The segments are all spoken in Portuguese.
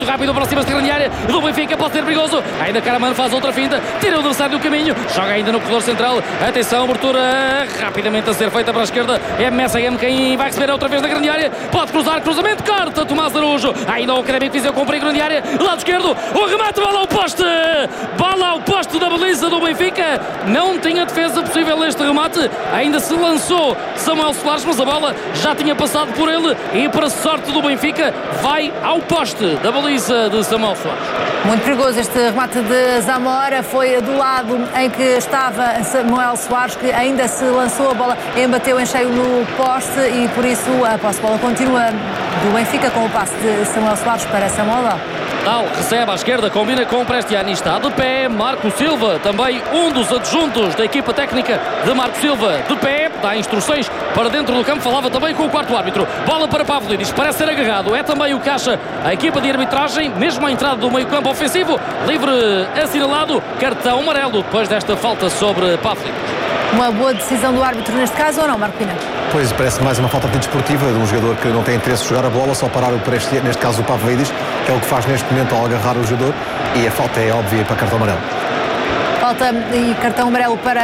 rápido para cima da grande área do Benfica, pode ser perigoso. Ainda Caraman faz outra finta, tira o adversário do caminho, joga ainda no corredor central. Atenção, abertura rapidamente a ser feita para a esquerda. É Messagem quem vai receber outra vez na grande área. Pode cruzar, cruzamento, corta Tomás Araújo. Ainda o Académico Viseu com perigo grande área, lado esquerdo, o remate, bola ao poste. Bola ao poste da baliza do Benfica. Não tinha defesa possível neste remate. Ainda se lançou Samuel Soares, mas a bola já tinha passado por ele e, para sorte do Benfica, vai ao poste da baliza de Samuel Soares. Muito perigoso este remate de Zamora. Foi do lado em que estava Samuel Soares, que ainda se lançou, a bola embateu em cheio no poste e por isso a posse de bola continua do Benfica com o passe de Samuel Soares para Samuel Dal. Dal recebe à esquerda, combina com o Prestiani, está de pé Marco Silva, também um dos adjuntos da equipa técnica de Marco Silva, de pé, dá instruções para dentro do campo, falava também com o quarto árbitro. Bola para Pavlidis, parece ser agarrado, é também o que acha a equipa de arbitragem, mesmo à entrada do meio campo ofensivo, livre assinalado, cartão amarelo depois desta falta sobre Pavlidis. Uma boa decisão do árbitro neste caso, ou não, Marco Pina? Pois, parece mais uma falta desportiva de um jogador que não tem interesse em jogar a bola, só parar o Prestiani, neste caso o Pavlidis, que é o que faz neste momento ao agarrar o jogador, e a falta é óbvia para cartão amarelo. Falta e cartão amarelo para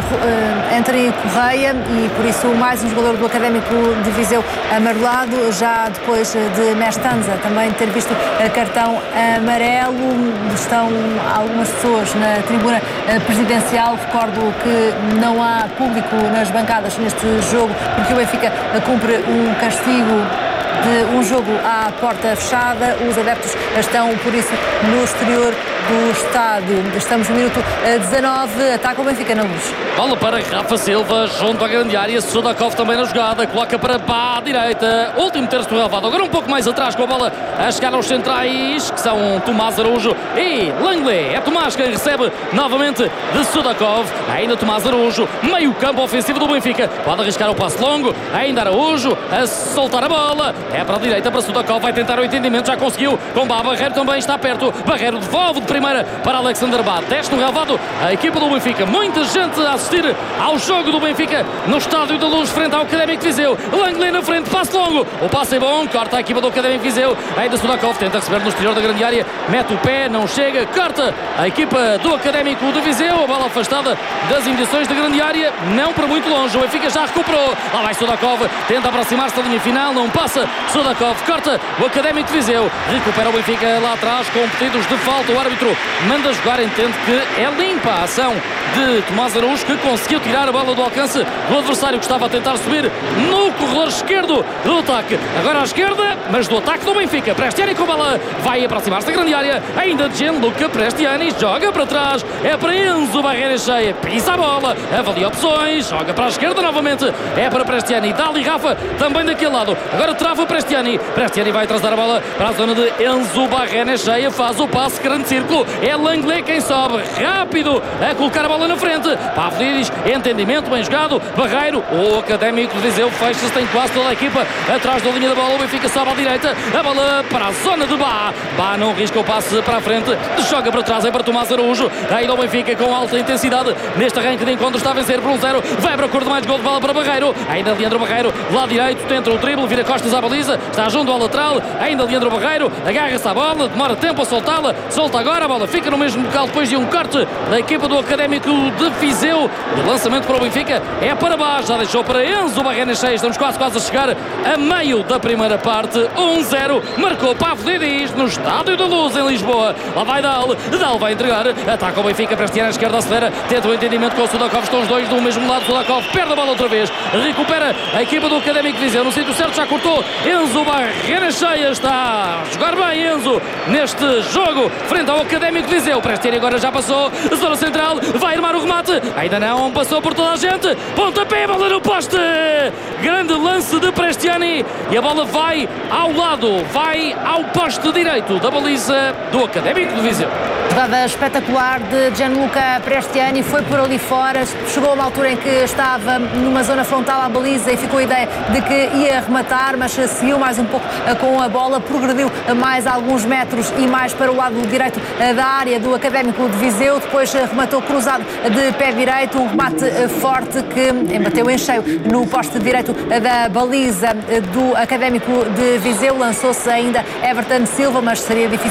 António Correia e por isso mais um jogador do Académico de Viseu amarelado, já depois de Mestanza também ter visto cartão amarelo. Estão algumas pessoas na tribuna presidencial. Recordo que não há público nas bancadas neste jogo porque o Benfica cumpre um castigo de um jogo à porta fechada. Os adeptos estão, por isso, no exterior do estádio. Estamos no minuto 19, ataca o Benfica na Luz. Bola para Rafa Silva, junto à grande área, Sudakov também na jogada, coloca para Bá à direita, último terço do relevado, agora um pouco mais atrás com a bola a chegar aos centrais, que são Tomás Araújo e Langley. É Tomás quem recebe novamente de Sudakov, ainda Tomás Araújo, meio campo ofensivo do Benfica, pode arriscar o passe longo, ainda Araújo a soltar a bola, é para a direita para Sudakov, vai tentar o entendimento, já conseguiu, com Bá, Barreiro também está perto, Barreiro devolve de primeira para Alexander Bá, desce no relevado a equipa do Benfica, muita gente a assistir ao jogo do Benfica no Estádio da Luz frente ao Académico Viseu. Langley na frente, passe longo, o passe é bom, corta a equipa do Académico Viseu, ainda Sudakov tenta receber no exterior da grande área, mete o pé, não chega, corta a equipa do Académico de Viseu, a bola afastada das imediações da grande área, não para muito longe, o Benfica já recuperou, lá vai Sudakov, tenta aproximar-se da linha final, não passa, Sudakov corta o Académico de Viseu, recupera o Benfica lá atrás com pedidos de falta, o árbitro manda jogar, entende que é limpa a ação de Tomás Araújo, que conseguiu tirar a bola do alcance do adversário que estava a tentar subir no corredor esquerdo do ataque, agora à esquerda, mas do ataque do Benfica. Prestiani com a bola, vai aproximar-se da grande área, ainda Gianluca Prestiani, joga para trás, é para Enzo, barreira cheia, pisa a bola, avalia opções, joga para a esquerda novamente, é para Prestiani, dá-lhe Rafa, também daquele lado, agora trava Prestiani, Prestiani vai trazer a bola para a zona de Enzo, barreira cheia, faz o passe, grande círculo, é Langley quem sobe, rápido, a colocar a bola na frente, Pavlidis, entendimento, bem jogado, Barreiro, o Académico de Viseu fecha-se, tem quase toda a equipa atrás da linha da bola, o Benfica sobe à direita, a bola para a zona de Bá, Bá não risca o passe para a frente, joga para trás, é para Tomás Araújo, ainda o Benfica com alta intensidade, neste arranque de encontro está a vencer por 1-0, vai para o cor de mais gol de bola para Barreiro, ainda Leandro Barreiro, lado direito, tenta o drible, vira costas à baliza, está junto ao lateral, ainda Leandro Barreiro, agarra-se à bola, demora tempo a soltá-la, solta agora, a bola fica no mesmo local depois de um corte da equipa do Académico de Viseu, o lançamento para o Benfica é para baixo, já deixou para Enzo, barreira cheia, estamos quase a chegar a meio da primeira parte, 1-0, marcou Pavlidis no Estádio da Luz em Lisboa, lá vai Dal vai entregar, ataca o Benfica, Prestiani à esquerda, acelera, tenta o entendimento com o Sudakov, estão os dois do mesmo lado, Sudakov perde a bola outra vez, recupera a equipa do Académico de Viseu, no sítio certo já cortou, Enzo, barreira cheia, está a jogar bem Enzo neste jogo, frente ao Académico de Viseu, Prestiani agora já passou, zona central, vai armar o remate, ainda não, passou por toda a gente, pontapé, bola no poste, grande lance de Prestiani e a bola vai ao lado, vai ao poste direito da baliza do Académico de Viseu. Jogada espetacular de Gianluca Prestiani, foi por ali fora, chegou a uma altura em que estava numa zona frontal à baliza e ficou a ideia de que ia rematar, mas seguiu mais um pouco com a bola, progrediu mais alguns metros e mais para o lado direito da área do Académico de Viseu, depois rematou cruzado de pé direito, um remate forte que embateu em cheio no poste direito da baliza do Académico de Viseu. Lançou-se ainda Everton Silva, mas seria difícil